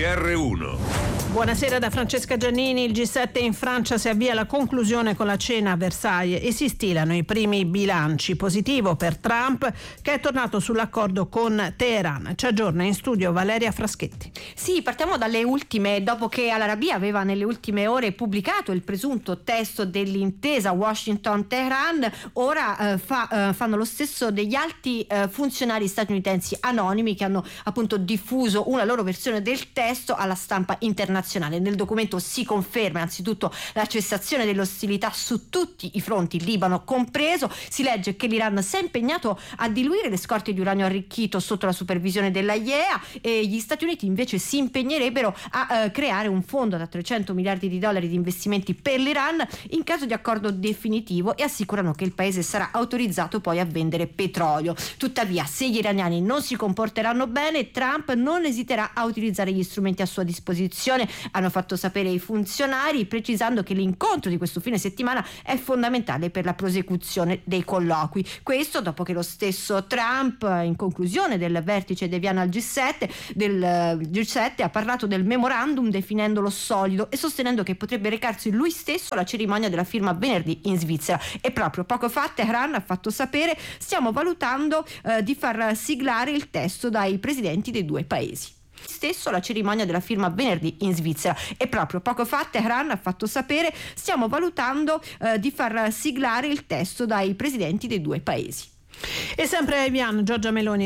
GR1. Buonasera da Francesca Giannini. Il G7 in Francia si avvia alla conclusione con la cena a Versailles e si stilano i primi bilanci. Positivo per Trump, che è tornato sull'accordo con Teheran. Ci aggiorna in studio Valeria Fraschetti. Sì, partiamo dalle ultime. Dopo che Al Arabiya aveva nelle ultime ore pubblicato il presunto testo dell'intesa Washington-Teheran, ora fanno lo stesso degli alti funzionari statunitensi anonimi che hanno appunto diffuso una loro versione del testo alla stampa internazionale. Nel documento si conferma innanzitutto la cessazione delle ostilità su tutti i fronti, Libano compreso. Si legge che l'Iran si è impegnato a diluire le scorte di uranio arricchito sotto la supervisione dell'AIEA e gli Stati Uniti invece si impegnerebbero a creare un fondo da $300 miliardi di investimenti per l'Iran in caso di accordo definitivo, e assicurano che il paese sarà autorizzato poi a vendere petrolio. Tuttavia, se gli iraniani non si comporteranno bene, Trump non esiterà a utilizzare gli strumenti a sua disposizione, hanno fatto sapere i funzionari, precisando che l'incontro di questo fine settimana è fondamentale per la prosecuzione dei colloqui. Questo dopo che lo stesso Trump, in conclusione del vertice di Vienna al G7, ha parlato del memorandum definendolo solido e sostenendo che potrebbe recarsi lui stesso alla cerimonia della firma venerdì in Svizzera. E proprio poco fa Teheran ha fatto sapere: stiamo valutando di far siglare il testo dai presidenti dei due paesi. Stesso la cerimonia della firma venerdì in Svizzera. E proprio poco fa Teheran ha fatto sapere: stiamo valutando di far siglare il testo dai presidenti dei due paesi. E sempre a Evian, Giorgia Meloni.